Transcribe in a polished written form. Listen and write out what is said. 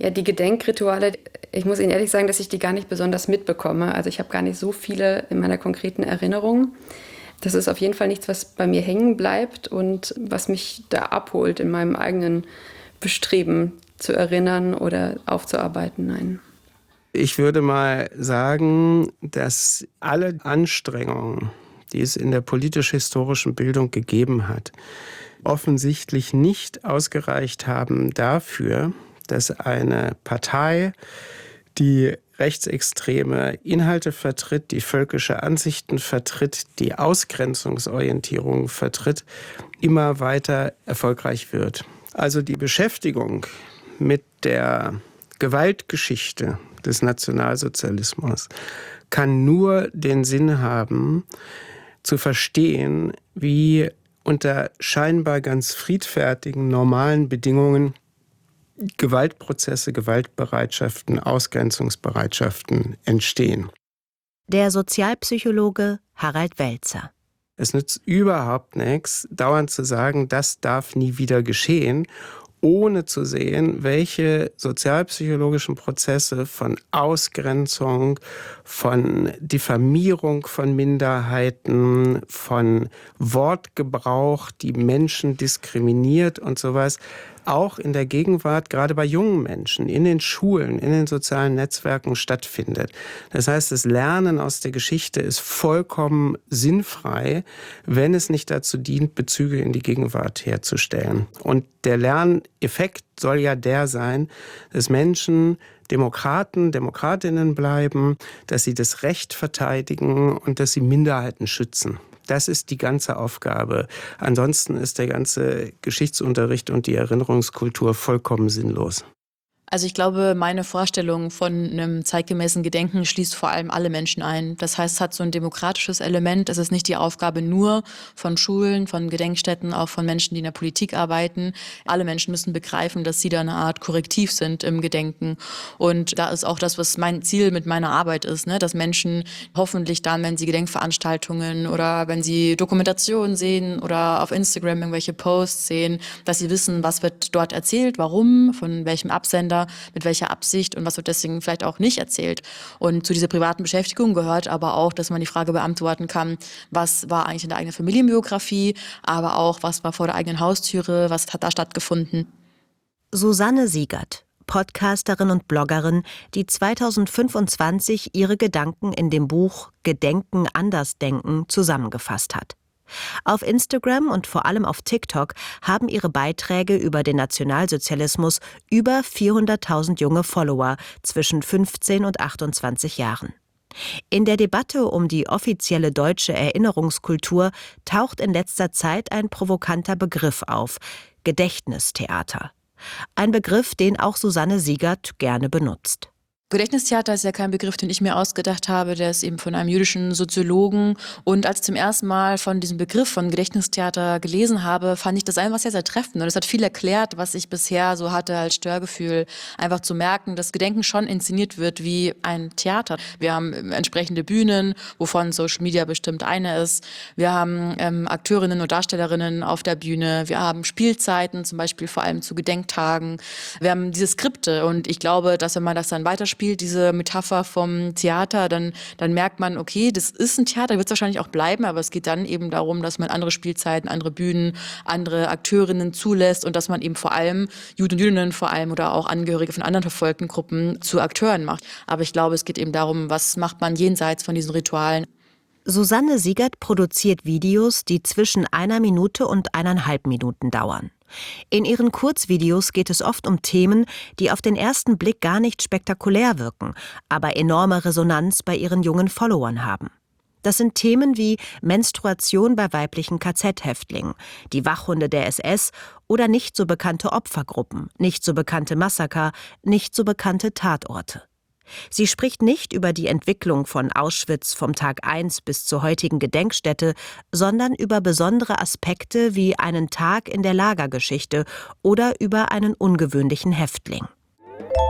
Ja, die Gedenkrituale, ich muss Ihnen ehrlich sagen, dass ich die gar nicht besonders mitbekomme. Also ich habe gar nicht so viele in meiner konkreten Erinnerung. Das ist auf jeden Fall nichts, was bei mir hängen bleibt und was mich da abholt in meinem eigenen Bestreben zu erinnern oder aufzuarbeiten. Nein. Ich würde mal sagen, dass alle Anstrengungen, die es in der politisch-historischen Bildung gegeben hat, offensichtlich nicht ausgereicht haben dafür, dass eine Partei, die rechtsextreme Inhalte vertritt, die völkische Ansichten vertritt, die Ausgrenzungsorientierung vertritt, immer weiter erfolgreich wird. Also die Beschäftigung mit der Gewaltgeschichte des Nationalsozialismus kann nur den Sinn haben, zu verstehen, wie unter scheinbar ganz friedfertigen, normalen Bedingungen Gewaltprozesse, Gewaltbereitschaften, Ausgrenzungsbereitschaften entstehen. Der Sozialpsychologe Harald Welzer. Es nützt überhaupt nichts, dauernd zu sagen, das darf nie wieder geschehen, ohne zu sehen, welche sozialpsychologischen Prozesse von Ausgrenzung, von Diffamierung von Minderheiten, von Wortgebrauch, die Menschen diskriminiert und sowas, auch in der Gegenwart, gerade bei jungen Menschen, in den Schulen, in den sozialen Netzwerken stattfindet. Das heißt, das Lernen aus der Geschichte ist vollkommen sinnfrei, wenn es nicht dazu dient, Bezüge in die Gegenwart herzustellen. Und der Lerneffekt soll ja der sein, dass Menschen Demokraten, Demokratinnen bleiben, dass sie das Recht verteidigen und dass sie Minderheiten schützen. Das ist die ganze Aufgabe. Ansonsten ist der ganze Geschichtsunterricht und die Erinnerungskultur vollkommen sinnlos. Also ich glaube, meine Vorstellung von einem zeitgemäßen Gedenken schließt vor allem alle Menschen ein. Das heißt, es hat so ein demokratisches Element. Es ist nicht die Aufgabe nur von Schulen, von Gedenkstätten, auch von Menschen, die in der Politik arbeiten. Alle Menschen müssen begreifen, dass sie da eine Art Korrektiv sind im Gedenken. Und da ist auch das, was mein Ziel mit meiner Arbeit ist, ne? Dass Menschen hoffentlich dann, wenn sie Gedenkveranstaltungen oder wenn sie Dokumentationen sehen oder auf Instagram irgendwelche Posts sehen, dass sie wissen, was wird dort erzählt, warum, von welchem Absender, mit welcher Absicht und was wird deswegen vielleicht auch nicht erzählt. Und zu dieser privaten Beschäftigung gehört aber auch, dass man die Frage beantworten kann, was war eigentlich in der eigenen Familienbiografie, aber auch, was war vor der eigenen Haustüre, was hat da stattgefunden. Susanne Siegert, Podcasterin und Bloggerin, die 2025 ihre Gedanken in dem Buch Gedenken, Andersdenken zusammengefasst hat. Auf Instagram und vor allem auf TikTok haben ihre Beiträge über den Nationalsozialismus über 400.000 junge Follower zwischen 15 und 28 Jahren. In der Debatte um die offizielle deutsche Erinnerungskultur taucht in letzter Zeit ein provokanter Begriff auf: Gedächtnistheater. Ein Begriff, den auch Susanne Siegert gerne benutzt. Gedächtnistheater ist ja kein Begriff, den ich mir ausgedacht habe, der ist eben von einem jüdischen Soziologen. Und als ich zum ersten Mal von diesem Begriff von Gedächtnistheater gelesen habe, fand ich das einfach sehr, sehr treffend. Und es hat viel erklärt, was ich bisher so hatte als Störgefühl. Einfach zu merken, dass Gedenken schon inszeniert wird wie ein Theater. Wir haben entsprechende Bühnen, wovon Social Media bestimmt eine ist. Wir haben Akteurinnen und Darstellerinnen auf der Bühne. Wir haben Spielzeiten, zum Beispiel vor allem zu Gedenktagen. Wir haben diese Skripte. Und ich glaube, dass wenn man das dann weiterspielt, diese Metapher vom Theater, dann merkt man, okay, das ist ein Theater, wird es wahrscheinlich auch bleiben, aber es geht dann eben darum, dass man andere Spielzeiten, andere Bühnen, andere Akteurinnen zulässt und dass man eben vor allem Juden und Jüdinnen vor allem oder auch Angehörige von anderen verfolgten Gruppen zu Akteuren macht. Aber ich glaube, es geht eben darum, was macht man jenseits von diesen Ritualen. Susanne Siegert produziert Videos, die zwischen 1 Minute und 1,5 Minuten dauern. In ihren Kurzvideos geht es oft um Themen, die auf den ersten Blick gar nicht spektakulär wirken, aber enorme Resonanz bei ihren jungen Followern haben. Das sind Themen wie Menstruation bei weiblichen KZ-Häftlingen, die Wachhunde der SS oder nicht so bekannte Opfergruppen, nicht so bekannte Massaker, nicht so bekannte Tatorte. Sie spricht nicht über die Entwicklung von Auschwitz vom Tag 1 bis zur heutigen Gedenkstätte, sondern über besondere Aspekte wie einen Tag in der Lagergeschichte oder über einen ungewöhnlichen Häftling.